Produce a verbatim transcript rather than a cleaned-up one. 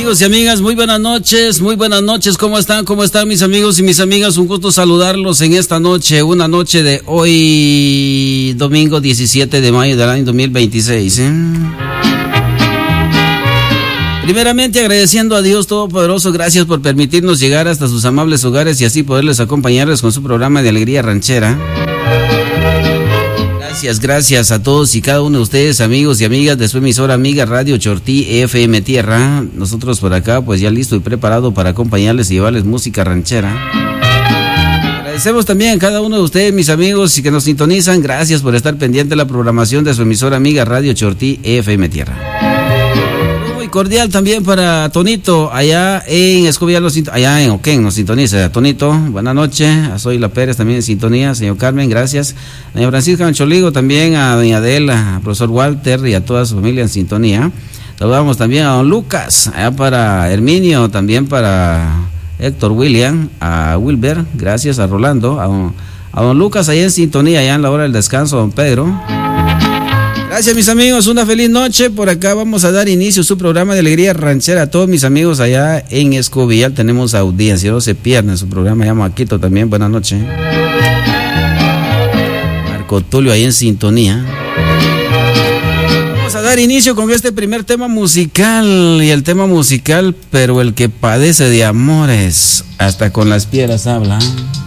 Amigos y amigas, muy buenas noches, muy buenas noches, ¿cómo están? ¿Cómo están mis amigos y mis amigas? Un gusto saludarlos en esta noche, una noche de hoy, domingo diecisiete de mayo del año dos mil veintiséis, ¿eh? Primeramente agradeciendo a Dios Todopoderoso, gracias por permitirnos llegar hasta sus amables hogares y así poderles acompañarles con su programa de Alegría Ranchera. Gracias, gracias a todos y cada uno de ustedes, amigos y amigas de su emisora amiga Radio Chortí F M Tierra. Nosotros por acá pues ya listo y preparado para acompañarles y llevarles música ranchera. Agradecemos también a cada uno de ustedes, mis amigos, y que nos sintonizan. Gracias por estar pendiente de la programación de su emisora amiga Radio Chortí F M Tierra. Muy cordial también para Tonito, allá en Escobedo, allá en Oquén, nos sintoniza. Tonito, buenas noches. A Zoila Pérez también en sintonía. Señor Carmen, gracias. Doña Francisca Mancholigo, también a doña Adela, a profesor Walter y a toda su familia en sintonía. Saludamos también a don Lucas, allá para Herminio, también para Héctor William, a Wilber, gracias a Rolando, a don, a don Lucas allá en sintonía, allá en la hora del descanso, don Pedro. Gracias mis amigos, una feliz noche. Por acá vamos a dar inicio a su programa de Alegría Ranchera a todos mis amigos allá en Escobedo. Tenemos audiencia, no se pierdan su programa, llamo a Quito también, buenas noches. Marco Tulio ahí en sintonía. Vamos a dar inicio con este primer tema musical, y el tema musical, pero el que padece de amores, hasta con las piedras habla.